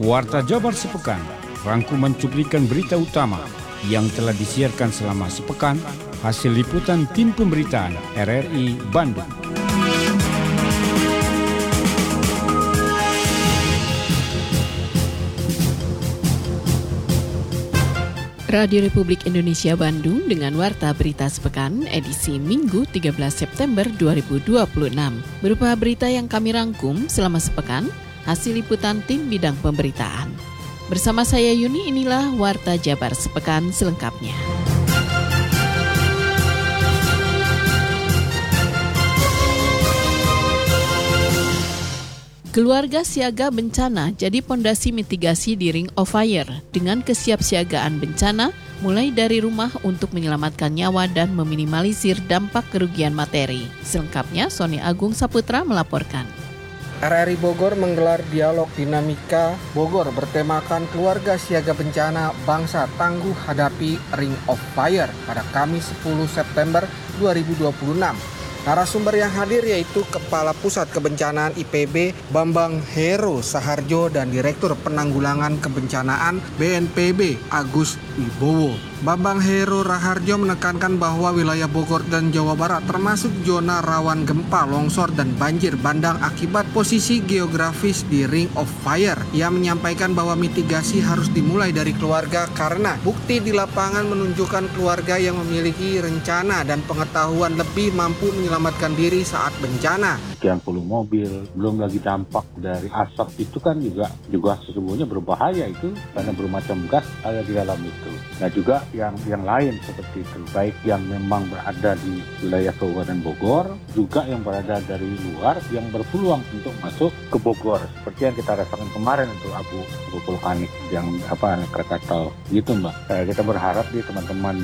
Warta Jabar Sepekan, rangkuman cuplikan berita utama yang telah disiarkan selama sepekan, hasil liputan tim pemberitaan RRI Bandung. Radio Republik Indonesia Bandung dengan Warta Berita Sepekan edisi Minggu 13 September 2026. Berupa berita yang kami rangkum selama sepekan, hasil liputan tim bidang pemberitaan. Bersama saya Yuni, inilah Warta Jabar Sepekan selengkapnya. Keluarga siaga bencana jadi pondasi mitigasi di Ring of Fire dengan kesiapsiagaan bencana mulai dari rumah untuk menyelamatkan nyawa dan meminimalisir dampak kerugian materi. Selengkapnya Sony Agung Saputra melaporkan. RRI Bogor menggelar dialog dinamika Bogor bertemakan keluarga siaga bencana bangsa tangguh hadapi Ring of Fire pada Kamis 10 September 2026. Narasumber yang hadir yaitu Kepala Pusat Kebencanaan IPB Bambang Hero Saharjo dan Direktur Penanggulangan Kebencanaan BNPB Agus Wibowo. Bambang Hero Raharjo menekankan bahwa wilayah Bogor dan Jawa Barat termasuk zona rawan gempa, longsor, dan banjir bandang akibat posisi geografis di Ring of Fire. Ia menyampaikan bahwa mitigasi harus dimulai dari keluarga karena bukti di lapangan menunjukkan keluarga yang memiliki rencana dan pengetahuan lebih mampu menyelamatkan diri saat bencana. Sekian puluh mobil, belum lagi dampak dari asap itu kan juga sesungguhnya berbahaya itu karena bermacam gas ada di dalam itu. Nah juga yang lain seperti itu, baik yang memang berada di wilayah Kabupaten Bogor, juga yang berada dari luar yang berpeluang untuk masuk ke Bogor, seperti yang kita rasakan kemarin untuk abu vulkanik yang Krakatau gitu Mbak. Kita berharap di teman-teman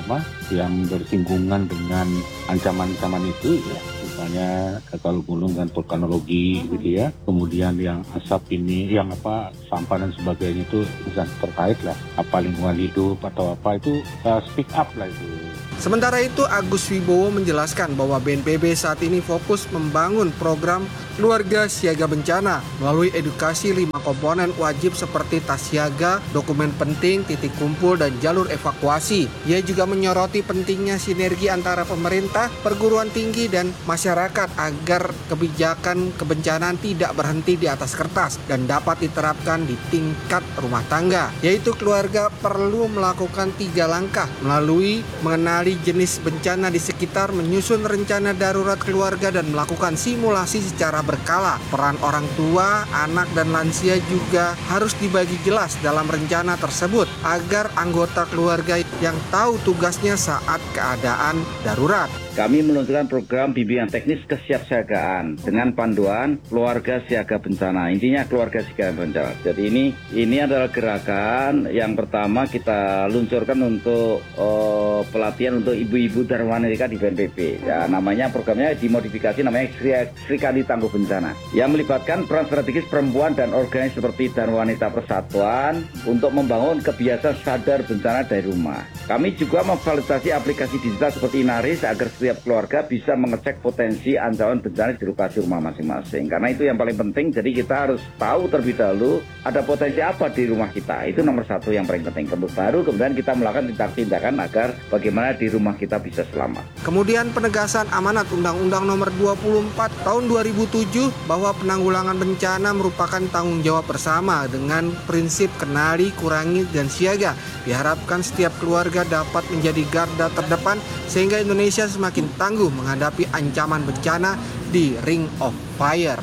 yang bersinggungan dengan ancaman-ancaman itu ya, misalnya kalau gunung dan vulkanologi gitu ya, kemudian yang asap ini, yang sampah dan sebagainya itu bisa terkait lah, lingkungan hidup atau itu speak up lah itu. Sementara itu Agus Wibowo menjelaskan bahwa BNPB saat ini fokus membangun program keluarga siaga bencana melalui edukasi 5 komponen wajib seperti tas siaga, dokumen penting, titik kumpul, dan jalur evakuasi. Ia juga menyoroti pentingnya sinergi antara pemerintah, perguruan tinggi, dan masyarakat agar kebijakan kebencanaan tidak berhenti di atas kertas dan dapat diterapkan di tingkat rumah tangga. Yaitu keluarga perlu melakukan 3 langkah melalui mengenali jenis bencana di sekitar, menyusun rencana darurat keluarga, dan melakukan simulasi secara berkala. Peran orang tua, anak, dan lansia juga harus dibagi jelas dalam rencana tersebut agar anggota keluarga yang tahu tugasnya saat keadaan darurat. Kami meluncurkan program bimbingan teknis kesiapsiagaan dengan panduan keluarga siaga bencana. Intinya keluarga siaga bencana. Jadi ini adalah gerakan yang pertama kita luncurkan untuk pelatihan untuk ibu-ibu Darmanika di BNPB. Ya, namanya programnya dimodifikasi namanya Srikandi Tangguh Bencana. Yang melibatkan peran strategis perempuan dan organisasi seperti Darwanita Persatuan untuk membangun kebiasaan sadar bencana dari rumah. Kami juga memfasilitasi aplikasi digital seperti Inaris agar setiap keluarga bisa mengecek potensi ancaman bencana di lokasi rumah masing-masing. Karena itu yang paling penting, jadi kita harus tahu terlebih dahulu ada potensi apa di rumah kita. Itu nomor 1 yang paling penting. Kemudian kita melakukan tindakan agar bagaimana di rumah kita bisa selamat. Kemudian penegasan amanat Undang-Undang Nomor 24 Tahun 2007 bahwa penanggulangan bencana merupakan tanggung jawab bersama dengan prinsip kenali, kurangi, dan siaga. Diharapkan setiap keluarga dapat menjadi garda terdepan sehingga Indonesia semakin tangguh menghadapi ancaman bencana di Ring of Fire.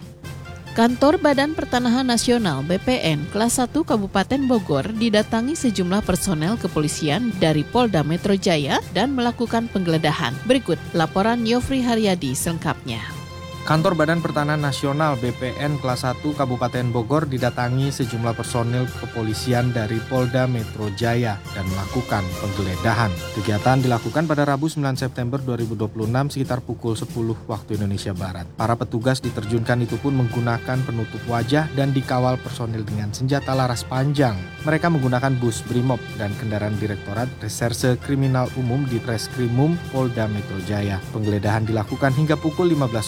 Kantor Badan Pertanahan Nasional BPN kelas 1 Kabupaten Bogor didatangi sejumlah personel kepolisian dari Polda Metro Jaya dan melakukan penggeledahan. Berikut laporan Yofri Haryadi selengkapnya. Kantor Badan Pertanahan Nasional BPN kelas 1 Kabupaten Bogor didatangi sejumlah personil kepolisian dari Polda Metro Jaya dan melakukan penggeledahan. Kegiatan dilakukan pada Rabu 9 September 2026 sekitar pukul 10 waktu Indonesia Barat. Para petugas diterjunkan itu pun menggunakan penutup wajah dan dikawal personil dengan senjata laras panjang. Mereka menggunakan bus Brimob dan kendaraan Direktorat Reserse Kriminal Umum di Treskrimum Polda Metro Jaya. Penggeledahan dilakukan hingga pukul 15.00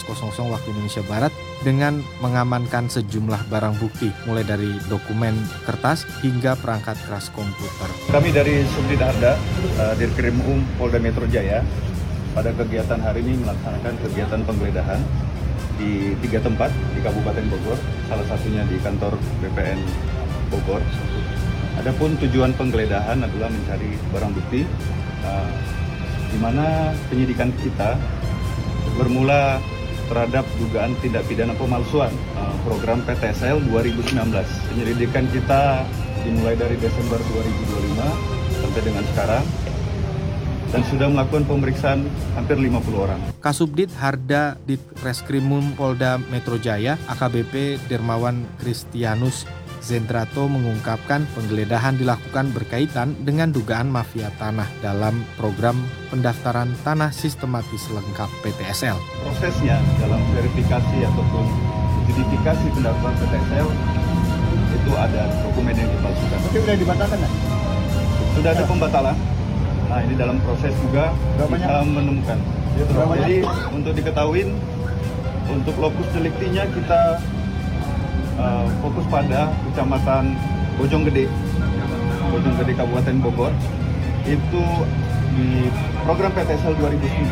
waktu Indonesia Barat dengan mengamankan sejumlah barang bukti, mulai dari dokumen kertas hingga perangkat keras komputer. Kami dari Subdit Harda, Dirkrim Polda Metro Jaya, pada kegiatan hari ini melaksanakan kegiatan penggeledahan di 3 tempat di Kabupaten Bogor, salah satunya di kantor BPN Bogor. Adapun tujuan penggeledahan adalah mencari barang bukti, di mana penyidikan kita bermula terhadap dugaan tindak pidana pemalsuan program PTSL 2019. Penyelidikan kita dimulai dari Desember 2025 sampai dengan sekarang, dan sudah melakukan pemeriksaan hampir 50 orang. Kasubdit Harda Ditreskrimum Polda Metro Jaya, AKBP Dermawan Kristianus Zendrato mengungkapkan penggeledahan dilakukan berkaitan dengan dugaan mafia tanah dalam program pendaftaran tanah sistematis lengkap PTSL. Prosesnya dalam verifikasi ataupun justifikasi pendaftaran PTSL itu ada dokumen yang dipalsukan. Tapi sudah dibatalkan nggak? Sudah ada pembatalan. Nah, ini dalam proses juga kita menemukan. Jadi untuk diketahui, untuk lokus deliktinya kita fokus pada Kecamatan Bojonggede Kabupaten Bogor. Itu di program PTSL 2016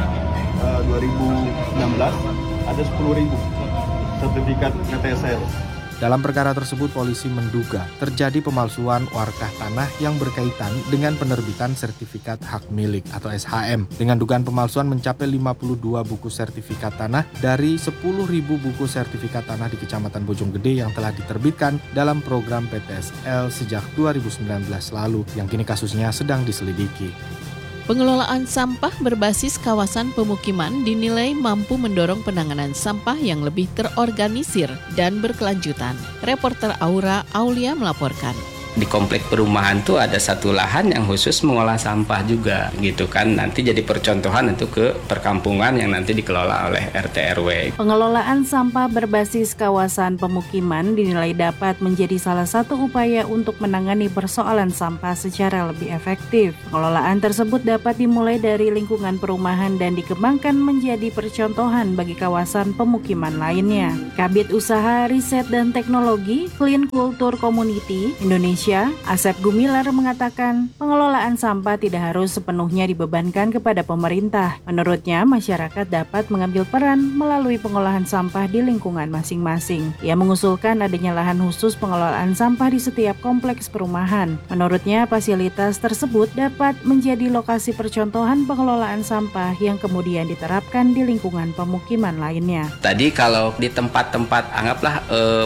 ada 10.000 sertifikat PTSL. Dalam perkara tersebut, polisi menduga terjadi pemalsuan warkah tanah yang berkaitan dengan penerbitan sertifikat hak milik atau SHM. Dengan dugaan pemalsuan mencapai 52 buku sertifikat tanah dari 10.000 buku sertifikat tanah di Kecamatan Bojonggede yang telah diterbitkan dalam program PTSL sejak 2019 lalu, yang kini kasusnya sedang diselidiki. Pengelolaan sampah berbasis kawasan pemukiman dinilai mampu mendorong penanganan sampah yang lebih terorganisir dan berkelanjutan. Reporter Aura Aulia melaporkan. Di komplek perumahan tuh ada satu lahan yang khusus mengolah sampah juga gitu kan, nanti jadi percontohan itu ke perkampungan yang nanti dikelola oleh RT RW. Pengelolaan sampah berbasis kawasan pemukiman dinilai dapat menjadi salah satu upaya untuk menangani persoalan sampah secara lebih efektif. Pengelolaan tersebut dapat dimulai dari lingkungan perumahan dan dikembangkan menjadi percontohan bagi kawasan pemukiman lainnya. Kabid Usaha Riset dan Teknologi Clean Culture Community Indonesia Asep Gumilar mengatakan pengelolaan sampah tidak harus sepenuhnya dibebankan kepada pemerintah. Menurutnya, masyarakat dapat mengambil peran melalui pengolahan sampah di lingkungan masing-masing. Ia mengusulkan adanya lahan khusus pengelolaan sampah di setiap kompleks perumahan. Menurutnya, fasilitas tersebut dapat menjadi lokasi percontohan pengelolaan sampah yang kemudian diterapkan di lingkungan pemukiman lainnya. Tadi kalau di tempat-tempat anggaplah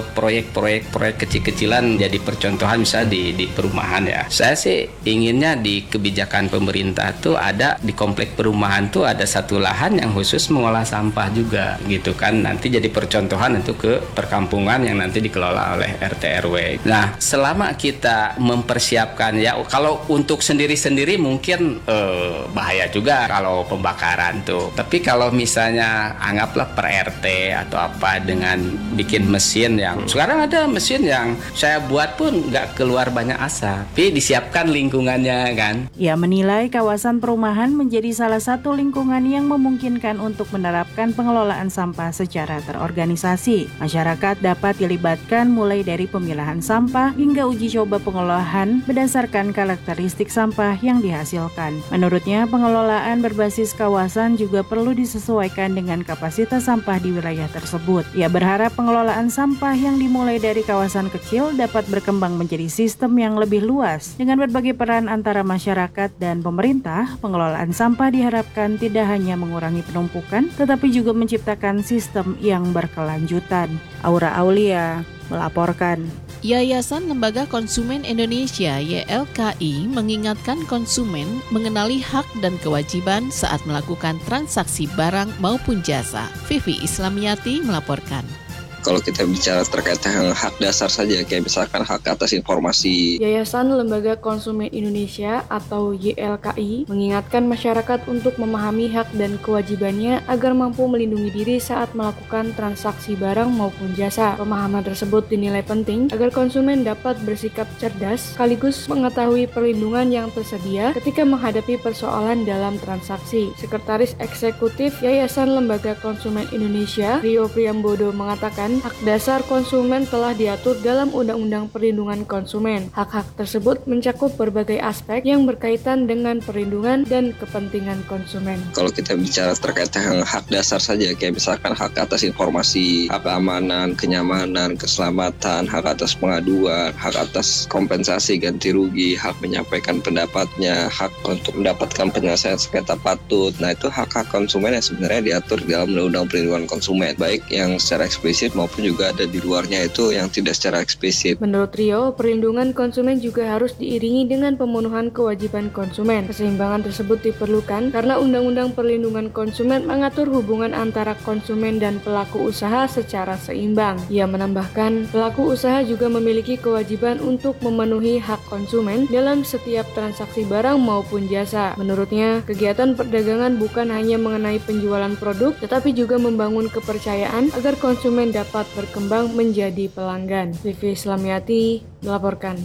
proyek kecil-kecilan jadi percontohan misalnya di perumahan ya. Saya sih inginnya di kebijakan pemerintah tuh ada di komplek perumahan tuh ada satu lahan yang khusus mengolah sampah juga gitu kan. Nanti jadi percontohan itu ke perkampungan yang nanti dikelola oleh RT RW. Nah, selama kita mempersiapkan ya, kalau untuk sendiri-sendiri mungkin bahaya juga kalau pembakaran tuh. Tapi kalau misalnya anggaplah per RT atau apa dengan bikin mesin yang sekarang ada mesin yang saya buat pun nggak keluar banyak asap, tapi disiapkan lingkungannya kan. Ia menilai kawasan perumahan menjadi salah satu lingkungan yang memungkinkan untuk menerapkan pengelolaan sampah secara terorganisasi. Masyarakat dapat dilibatkan mulai dari pemilahan sampah hingga uji coba pengolahan berdasarkan karakteristik sampah yang dihasilkan. Menurutnya, pengelolaan berbasis kawasan juga perlu disesuaikan dengan kapasitas sampah di wilayah tersebut. Ia berharap pengelolaan sampah yang dimulai dari kawasan kecil dapat berkembang menjadi sistem yang lebih luas. Dengan berbagai peran antara masyarakat dan pemerintah, pengelolaan sampah diharapkan tidak hanya mengurangi penumpukan, tetapi juga menciptakan sistem yang berkelanjutan. Aura Aulia melaporkan. Yayasan Lembaga Konsumen Indonesia YLKI mengingatkan konsumen mengenali hak dan kewajiban saat melakukan transaksi barang maupun jasa. Vivi Islamiyati melaporkan. Kalau kita bicara terkait dengan hak dasar saja, kayak misalkan hak atas informasi. Yayasan Lembaga Konsumen Indonesia atau YLKI mengingatkan masyarakat untuk memahami hak dan kewajibannya agar mampu melindungi diri saat melakukan transaksi barang maupun jasa. Pemahaman tersebut dinilai penting agar konsumen dapat bersikap cerdas sekaligus mengetahui perlindungan yang tersedia ketika menghadapi persoalan dalam transaksi. Sekretaris Eksekutif Yayasan Lembaga Konsumen Indonesia, Rio Priambodo, mengatakan hak dasar konsumen telah diatur dalam Undang-Undang Perlindungan Konsumen. Hak-hak tersebut mencakup berbagai aspek yang berkaitan dengan perlindungan dan kepentingan konsumen. Kalau kita bicara terkait dengan hak dasar saja, kayak misalkan hak atas informasi, hak keamanan, kenyamanan, keselamatan, hak atas pengaduan, hak atas kompensasi ganti rugi, hak menyampaikan pendapatnya, hak untuk mendapatkan penyelesaian sengketa patut. Nah, itu hak-hak konsumen yang sebenarnya diatur di dalam Undang-Undang Perlindungan Konsumen, baik yang secara eksplisit maupun juga ada di luarnya itu yang tidak secara eksplisit. Menurut Rio, perlindungan konsumen juga harus diiringi dengan pemenuhan kewajiban konsumen. Keseimbangan tersebut diperlukan karena Undang-Undang Perlindungan Konsumen mengatur hubungan antara konsumen dan pelaku usaha secara seimbang. Ia menambahkan, pelaku usaha juga memiliki kewajiban untuk memenuhi hak konsumen dalam setiap transaksi barang maupun jasa. Menurutnya, kegiatan perdagangan bukan hanya mengenai penjualan produk, tetapi juga membangun kepercayaan agar konsumen dapat berkembang menjadi pelanggan. Vivi Islamiati melaporkan.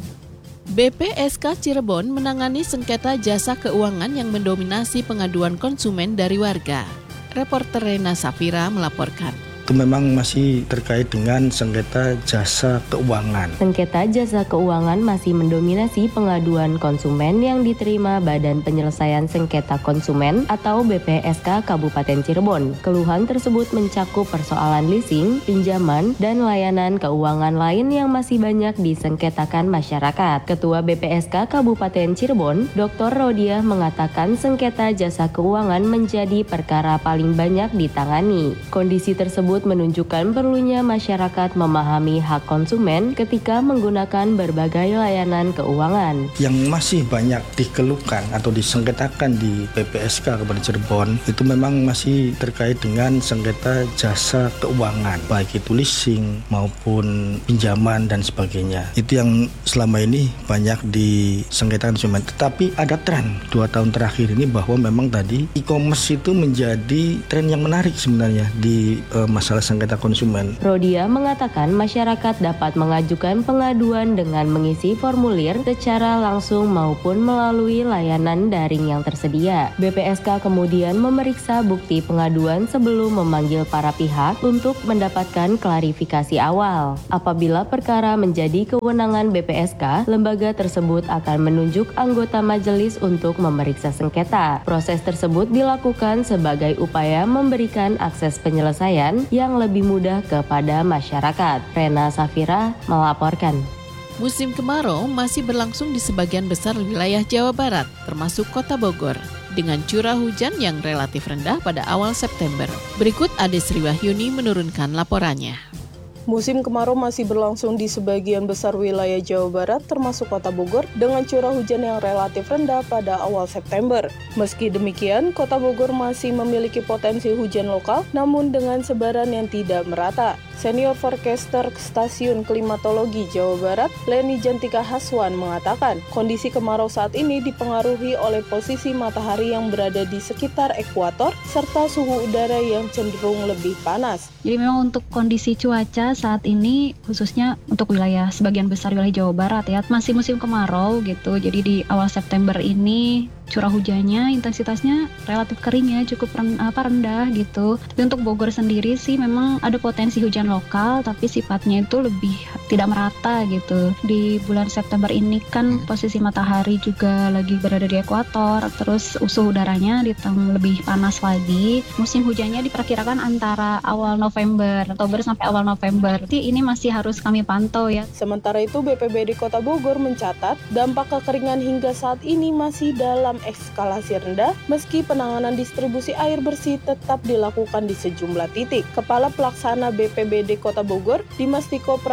BPSK Cirebon menangani sengketa jasa keuangan yang mendominasi pengaduan konsumen dari warga. Reporter Rena Safira melaporkan. Itu memang masih terkait dengan sengketa jasa keuangan. Sengketa jasa keuangan masih mendominasi pengaduan konsumen yang diterima Badan Penyelesaian Sengketa Konsumen atau BPSK Kabupaten Cirebon. Keluhan tersebut mencakup persoalan leasing, pinjaman, dan layanan keuangan lain yang masih banyak disengketakan masyarakat. Ketua BPSK Kabupaten Cirebon, Dr. Rodiah mengatakan sengketa jasa keuangan menjadi perkara paling banyak ditangani. Kondisi tersebut menunjukkan perlunya masyarakat memahami hak konsumen ketika menggunakan berbagai layanan keuangan. Yang masih banyak dikeluhkan atau disengketakan di BPSK Kabupaten Cirebon itu memang masih terkait dengan sengketa jasa keuangan, baik itu leasing maupun pinjaman dan sebagainya. Itu yang selama ini banyak disengketakan konsumen. Tetapi ada tren 2 tahun terakhir ini bahwa memang tadi e-commerce itu menjadi tren yang menarik sebenarnya di masalah sengketa konsumen. Rodia mengatakan masyarakat dapat mengajukan pengaduan dengan mengisi formulir secara langsung maupun melalui layanan daring yang tersedia. BPSK kemudian memeriksa bukti pengaduan sebelum memanggil para pihak untuk mendapatkan klarifikasi awal. Apabila perkara menjadi kewenangan BPSK, lembaga tersebut akan menunjuk anggota majelis untuk memeriksa sengketa. Proses tersebut dilakukan sebagai upaya memberikan akses penyelesaian yang lebih mudah kepada masyarakat. Rena Safira melaporkan. Musim kemarau masih berlangsung di sebagian besar wilayah Jawa Barat, termasuk Kota Bogor, dengan curah hujan yang relatif rendah pada awal September. Berikut Ade Sri Wahyuni menurunkan laporannya. Musim kemarau masih berlangsung di sebagian besar wilayah Jawa Barat termasuk Kota Bogor dengan curah hujan yang relatif rendah pada awal September. Meski demikian, Kota Bogor masih memiliki potensi hujan lokal namun dengan sebaran yang tidak merata. Senior Forecaster Stasiun Klimatologi Jawa Barat, Leni Jantika Haswan mengatakan, kondisi kemarau saat ini dipengaruhi oleh posisi matahari yang berada di sekitar ekuator serta suhu udara yang cenderung lebih panas. Jadi memang untuk kondisi cuaca saat ini khususnya untuk wilayah sebagian besar wilayah Jawa Barat ya masih musim kemarau gitu. Jadi di awal September ini curah hujannya intensitasnya relatif kering ya, cukup rendah gitu. Tapi untuk Bogor sendiri sih memang ada potensi hujan lokal tapi sifatnya itu lebih tidak merata gitu. Di bulan September ini kan posisi matahari juga lagi berada di ekuator, terus suhu udaranya lebih panas lagi. Musim hujannya diperkirakan antara awal November, Oktober sampai awal November. Jadi ini masih harus kami pantau ya. Sementara itu BPBD Kota Bogor mencatat dampak kekeringan hingga saat ini masih dalam eskalasi rendah meski penanganan distribusi air bersih tetap dilakukan di sejumlah titik. Kepala Pelaksana BPBD Kota Bogor, Dimas Tiko Prahadisa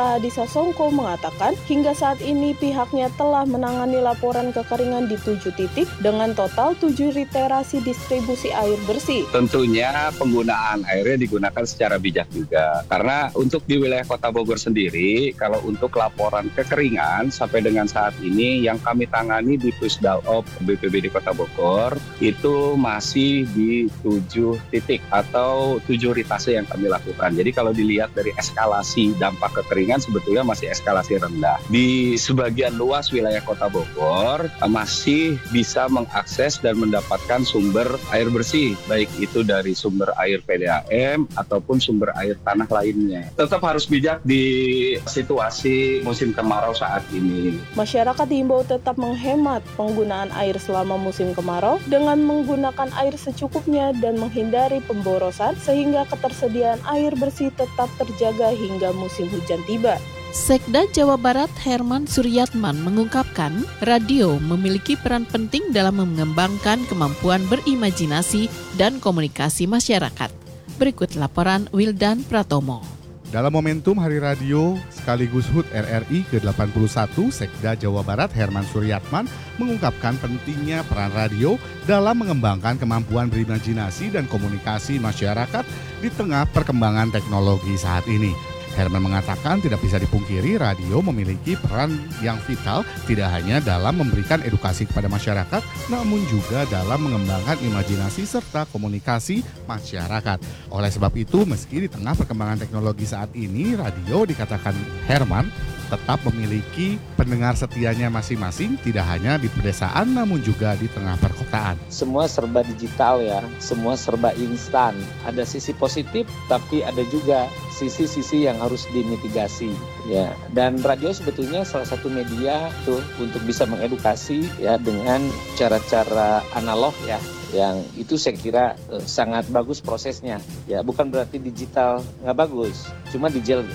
Prasongko mengatakan hingga saat ini pihaknya telah menangani laporan kekeringan di 7 titik dengan total 7 literasi distribusi air bersih. Tentunya penggunaan airnya digunakan secara bijak juga. Karena untuk di wilayah Kota Bogor sendiri, kalau untuk laporan kekeringan sampai dengan saat ini yang kami tangani di Pusdalop BPBD Kota Bogor itu masih di 7 titik atau 7 ritase yang kami lakukan. Jadi kalau dilihat dari eskalasi dampak kekeringan sebetulnya masih eskalasi rendah. Di sebagian luas wilayah Kota Bogor masih bisa mengakses dan mendapatkan sumber air bersih, baik itu dari sumber air PDAM ataupun sumber air tanah lainnya. Tetap harus bijak di situasi musim kemarau saat ini. Masyarakat diimbau tetap menghemat penggunaan air selama musim kemarau dengan menggunakan air secukupnya dan menghindari pemborosan sehingga ketersediaan air bersih tetap terjaga hingga musim hujan tiba. Sekda Jawa Barat Herman Suryatman mengungkapkan, radio memiliki peran penting dalam mengembangkan kemampuan berimajinasi dan komunikasi masyarakat. Berikut laporan Wildan Pratomo. Dalam momentum Hari Radio sekaligus HUT RRI ke-81, Sekda Jawa Barat Herman Suryatman mengungkapkan pentingnya peran radio dalam mengembangkan kemampuan berimajinasi dan komunikasi masyarakat di tengah perkembangan teknologi saat ini. Herman mengatakan tidak bisa dipungkiri radio memiliki peran yang vital tidak hanya dalam memberikan edukasi kepada masyarakat, namun juga dalam mengembangkan imajinasi serta komunikasi masyarakat. Oleh sebab itu, meski di tengah perkembangan teknologi saat ini, radio dikatakan Herman tetap memiliki pendengar setianya masing-masing, tidak hanya di pedesaan namun juga di tengah perkotaan. Semua serba digital ya, semua serba instan. Ada sisi positif tapi ada juga sisi-sisi yang harus dimitigasi ya. Dan radio sebetulnya salah satu media tuh untuk bisa mengedukasi ya dengan cara-cara analog ya. Yang itu saya kira sangat bagus prosesnya ya, bukan berarti digital nggak bagus, cuma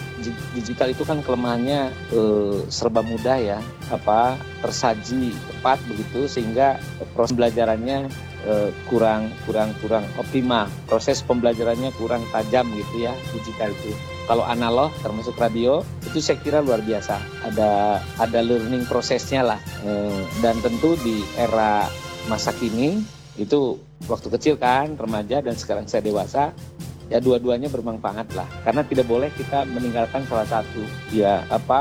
digital itu kan kelemahannya serba mudah ya, tersaji cepat begitu sehingga proses pembelajarannya kurang optimal, proses pembelajarannya kurang tajam gitu ya digital itu. Kalau analog termasuk radio itu saya kira luar biasa, ada learning prosesnya lah, dan tentu di era masa kini itu waktu kecil kan, remaja dan sekarang saya dewasa, ya dua-duanya bermanfaat lah. Karena tidak boleh kita meninggalkan salah satu. Ya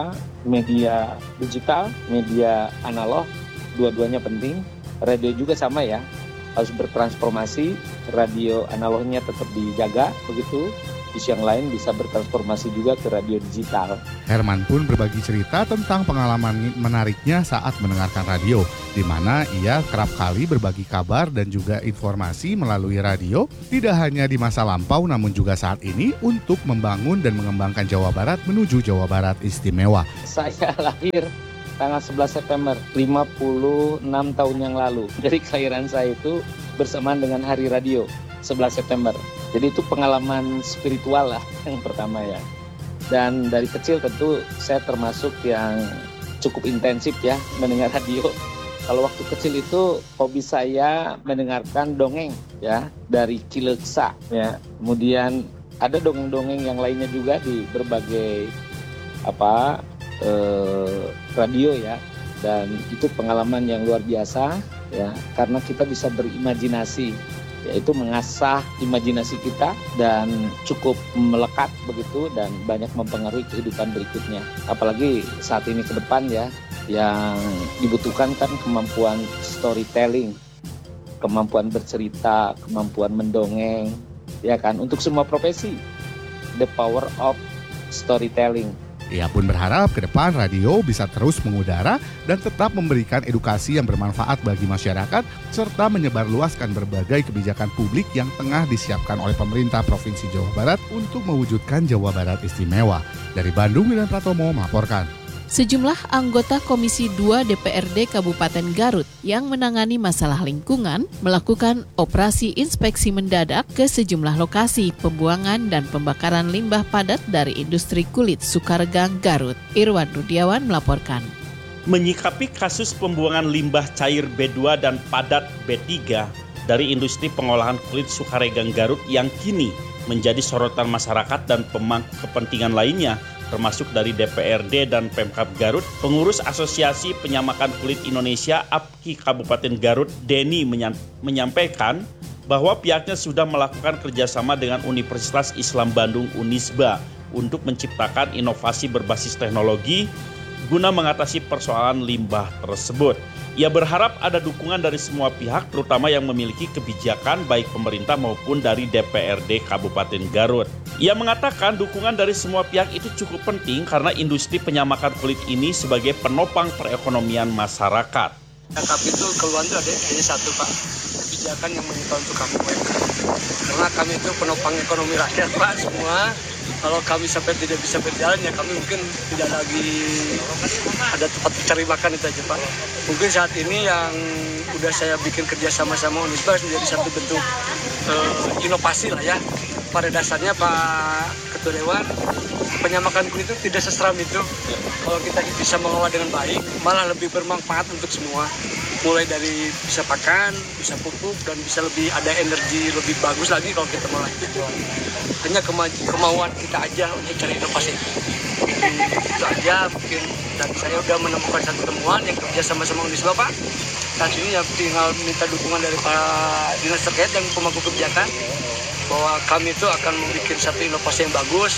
media digital, media analog, dua-duanya penting. Radio juga sama ya, harus bertransformasi. Radio analognya tetap dijaga begitu. Isu yang lain bisa bertransformasi juga ke radio digital. Herman pun berbagi cerita tentang pengalaman menariknya saat mendengarkan radio, di mana ia kerap kali berbagi kabar dan juga informasi melalui radio, tidak hanya di masa lampau namun juga saat ini untuk membangun dan mengembangkan Jawa Barat menuju Jawa Barat istimewa. Saya lahir tanggal 11 September, 56 tahun yang lalu. Jadi kelahiran saya itu bersamaan dengan Hari Radio, 11 September. Jadi itu pengalaman spiritual lah yang pertama ya. Dan dari kecil tentu saya termasuk yang cukup intensif ya mendengar radio. Kalau waktu kecil itu hobi saya mendengarkan dongeng ya dari Kileksa ya. Kemudian ada dongeng-dongeng yang lainnya juga di berbagai radio ya. Dan itu pengalaman yang luar biasa ya, karena kita bisa berimajinasi, yaitu mengasah imajinasi kita dan cukup melekat begitu dan banyak mempengaruhi kehidupan berikutnya. Apalagi saat ini ke depan ya, yang dibutuhkan kan kemampuan storytelling, kemampuan bercerita, kemampuan mendongeng, ya kan, untuk semua profesi. The power of storytelling. Ia pun berharap ke depan radio bisa terus mengudara dan tetap memberikan edukasi yang bermanfaat bagi masyarakat serta menyebarluaskan berbagai kebijakan publik yang tengah disiapkan oleh pemerintah Provinsi Jawa Barat untuk mewujudkan Jawa Barat istimewa. Dari Bandung, Wildan Pratomo melaporkan. Sejumlah anggota Komisi 2 DPRD Kabupaten Garut yang menangani masalah lingkungan melakukan operasi inspeksi mendadak ke sejumlah lokasi pembuangan dan pembakaran limbah padat dari industri kulit Sukaregang, Garut. Irwan Rudiawan melaporkan. Menyikapi kasus pembuangan limbah cair B2 dan padat B3 dari industri pengolahan kulit Sukaregang, Garut yang kini menjadi sorotan masyarakat dan pemangku kepentingan lainnya, termasuk dari DPRD dan Pemkab Garut. Pengurus Asosiasi Penyamakan Kulit Indonesia APKI Kabupaten Garut, Denny, menyampaikan bahwa pihaknya sudah melakukan kerjasama dengan Universitas Islam Bandung Unisba untuk menciptakan inovasi berbasis teknologi guna mengatasi persoalan limbah tersebut. Ia berharap ada dukungan dari semua pihak, terutama yang memiliki kebijakan baik pemerintah maupun dari DPRD Kabupaten Garut. Ia mengatakan dukungan dari semua pihak itu cukup penting karena industri penyamakan kulit ini sebagai penopang perekonomian masyarakat. Tapi itu keluarnya ada hanya satu, Pak, kebijakan yang menyentuh untuk kami UMKM. Karena kami itu penopang ekonomi rakyat, Pak, semua. Kalau kami sampai tidak bisa berjalan, ya kami mungkin tidak lagi ada tempat mencari makan, itu aja, Pak. Mungkin saat ini yang udah saya bikin kerja sama-sama Unisba menjadi satu bentuk inovasi lah ya. Pada dasarnya Pak Ketua Dewan, penyamakan kulit itu tidak seseram itu. Kalau kita bisa mengolah dengan baik, malah lebih bermanfaat untuk semua. Mulai dari bisa pakan, bisa pupuk, dan bisa lebih ada energi lebih bagus lagi kalau kita mulai itu. Hanya kemauan kita aja untuk cari inovasi. Jadi itu aja mungkin, dan saya udah menemukan satu temuan yang kerja sama-sama Unisba, Pak. Saat ini ya tinggal minta dukungan dari Pak Dinas terkait dan pemangku kebijakan bahwa kami itu akan membuat satu inovasi yang bagus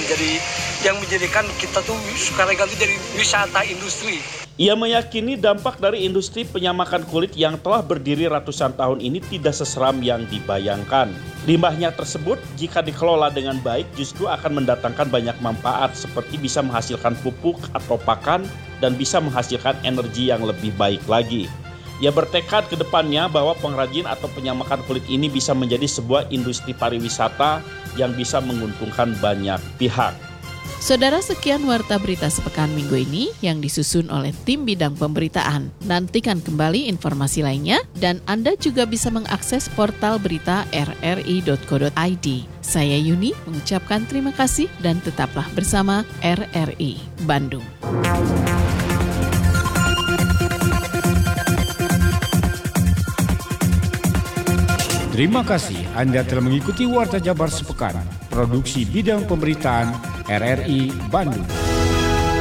yang menjadikan kita tuh sekarang ganti jadi wisata industri. Ia meyakini dampak dari industri penyamakan kulit yang telah berdiri ratusan tahun ini tidak seseram yang dibayangkan. Limbahnya tersebut jika dikelola dengan baik justru akan mendatangkan banyak manfaat seperti bisa menghasilkan pupuk atau pakan dan bisa menghasilkan energi yang lebih baik lagi. Ia bertekad ke depannya bahwa pengrajin atau penyamakan kulit ini bisa menjadi sebuah industri pariwisata yang bisa menguntungkan banyak pihak. Saudara, sekian Warta Berita Sepekan minggu ini yang disusun oleh tim bidang pemberitaan. Nantikan kembali informasi lainnya dan Anda juga bisa mengakses portal berita rri.co.id. Saya Yuni mengucapkan terima kasih dan tetaplah bersama RRI Bandung. Terima kasih Anda telah mengikuti Warta Jabar Sepekan, produksi bidang pemberitaan RRI Bandung.